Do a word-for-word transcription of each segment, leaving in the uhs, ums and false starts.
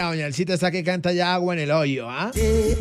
doña Elcita está que canta ya agua en el hoyo, ¿ah?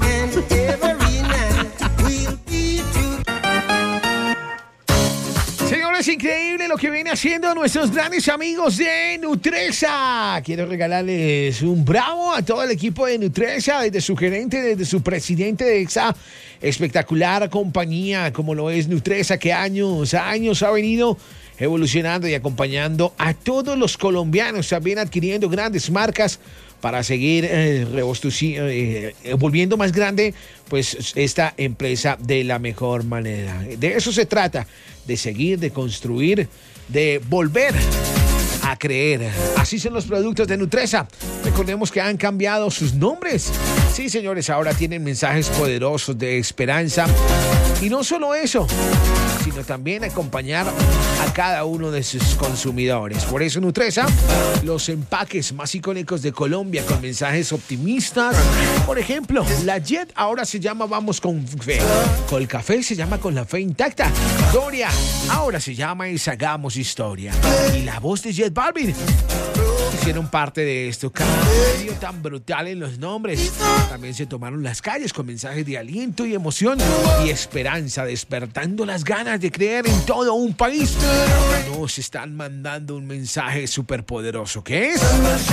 Señores, increíble lo que viene haciendo nuestros grandes amigos de Nutresa. Quiero regalarles un bravo a todo el equipo de Nutresa, desde su gerente, desde su presidente de esa espectacular compañía como lo es Nutresa, que años, años ha venido evolucionando y acompañando a todos los colombianos, también adquiriendo grandes marcas para seguir eh, eh, volviendo más grande pues esta empresa de la mejor manera. De eso se trata, de seguir, de construir, de volver a creer. Así son los productos de Nutresa. Recordemos que han cambiado sus nombres. Sí, señores, ahora tienen mensajes poderosos de esperanza. Y no solo eso, sino también acompañar a cada uno de sus consumidores. Por eso Nutresa, los empaques más icónicos de Colombia con mensajes optimistas. Por ejemplo, la Jet ahora se llama Vamos con Fe. Colcafé se llama Con la Fe Intacta. Doria ahora se llama Es Hagamos Historia. Y la voz de Jet Balvin hicieron parte de esto. Cambio tan brutal en los nombres. También se tomaron las calles con mensajes de aliento y emoción y esperanza, despertando las ganas de creer en todo un país. Nos están mandando un mensaje súper poderoso, que es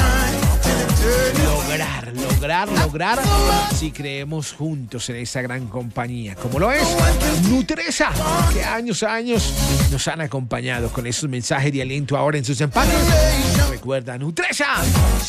lograr, lograr, lograr si creemos juntos en esta gran compañía, como lo es Nutresa, que años a años nos han acompañado con esos mensajes de aliento ahora en sus empaques. Recuerda, Nutresa